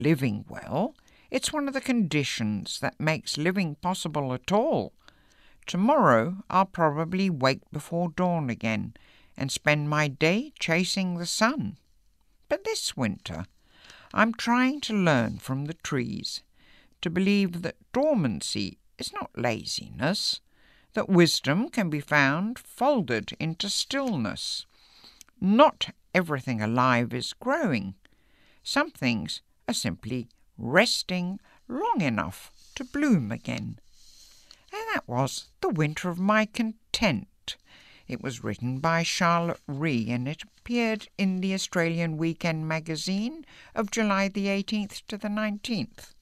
living well. It's one of the conditions that makes living possible at all. Tomorrow I'll probably wake before dawn again and spend my day chasing the sun. But this winter I'm trying to learn from the trees, to believe that dormancy is not laziness, that wisdom can be found folded into stillness. Not everything alive is growing. Some things are simply resting long enough to bloom again. And that was The Winter of My Content. It was written by Charlotte Ree and it appeared in the Australian Weekend magazine of July the 18th to the 19th.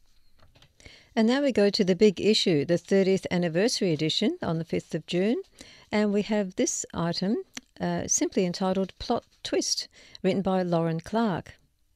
And now we go to the big issue, the 30th anniversary edition on the 5th of June. And we have this item simply entitled Plot Twist, written by Lauren Clark.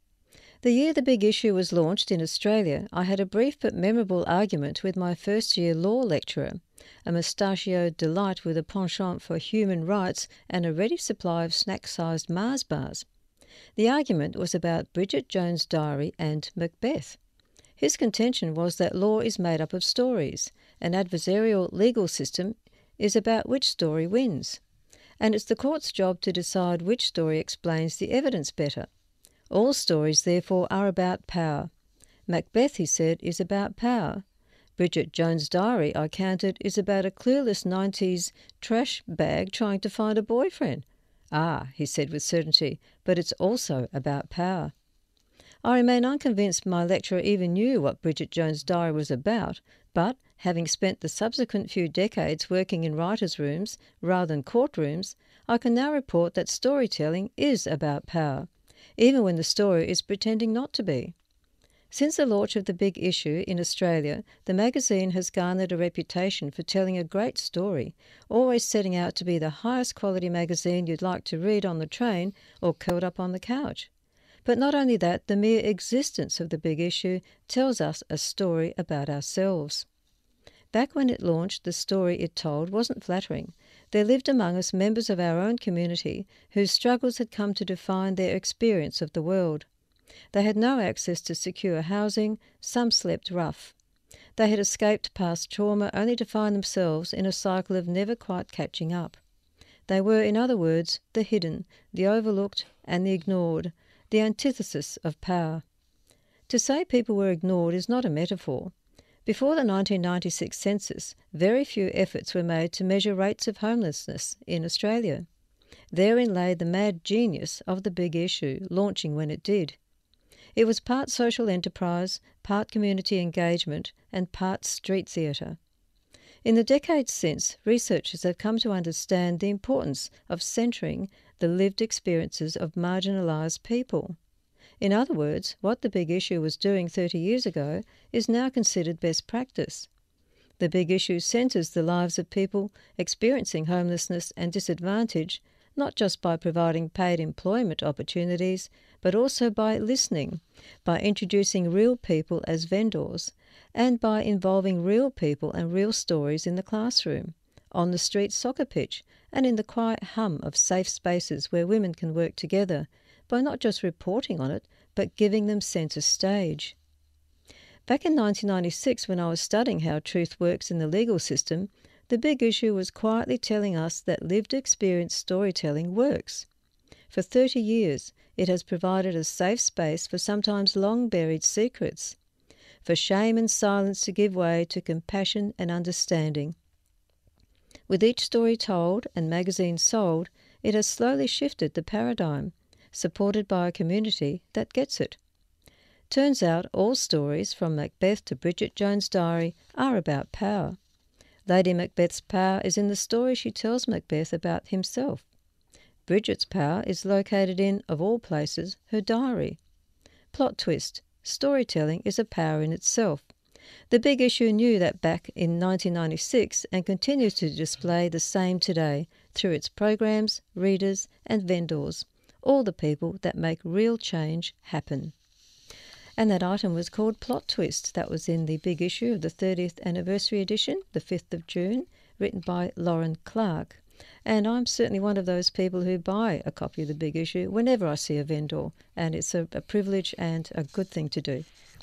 The year the big issue was launched in Australia, I had a brief but memorable argument with my first-year law lecturer, a mustachioed delight with a penchant for human rights and a ready supply of snack-sized Mars bars. The argument was about Bridget Jones' Diary and Macbeth. His contention was that law is made up of stories. An adversarial legal system is about which story wins. And it's the court's job to decide which story explains the evidence better. All stories, therefore, are about power. Macbeth, he said, is about power. Bridget Jones' Diary, I countered, is about a clueless 90s trash bag trying to find a boyfriend. Ah, he said with certainty, but it's also about power. I remain unconvinced my lecturer even knew what Bridget Jones' Diary was about, but, having spent the subsequent few decades working in writers' rooms rather than courtrooms, I can now report that storytelling is about power, even when the story is pretending not to be. Since the launch of the big issue in Australia, the magazine has garnered a reputation for telling a great story, always setting out to be the highest quality magazine you'd like to read on the train or curled up on the couch. But not only that, the mere existence of the big issue tells us a story about ourselves. Back when it launched, the story it told wasn't flattering. There lived among us members of our own community whose struggles had come to define their experience of the world. They had no access to secure housing, some slept rough. They had escaped past trauma only to find themselves in a cycle of never quite catching up. They were, in other words, the hidden, the overlooked and the ignored, the antithesis of power. To say people were ignored is not a metaphor. Before the 1996 census, very few efforts were made to measure rates of homelessness in Australia. Therein lay the mad genius of the big issue, launching when it did. It was part social enterprise, part community engagement, and part street theatre. In the decades since, researchers have come to understand the importance of centering the lived experiences of marginalised people. In other words, what the big issue was doing 30 years ago is now considered best practice. The big issue centres the lives of people experiencing homelessness and disadvantage, not just by providing paid employment opportunities, but also by listening, by introducing real people as vendors, and by involving real people and real stories in the classroom, on the street soccer pitch, and in the quiet hum of safe spaces where women can work together, by not just reporting on it, but giving them centre stage. Back in 1996, when I was studying how truth works in the legal system, the big issue was quietly telling us that lived experience storytelling works. For 30 years, it has provided a safe space for sometimes long-buried secrets, for shame and silence to give way to compassion and understanding. With each story told and magazine sold, it has slowly shifted the paradigm, supported by a community that gets it. Turns out all stories, from Macbeth to Bridget Jones' Diary, are about power. Lady Macbeth's power is in the story she tells Macbeth about himself. Bridget's power is located in, of all places, her diary. Plot twist: storytelling is a power in itself. The big issue knew that back in 1996 and continues to display the same today through its programs, readers and vendors, all the people that make real change happen. And that item was called Plot Twist. That was in the big issue of the 30th anniversary edition, the 5th of June, written by Lauren Clark. And I'm certainly one of those people who buy a copy of The Big Issue whenever I see a vendor, and it's a privilege and a good thing to do.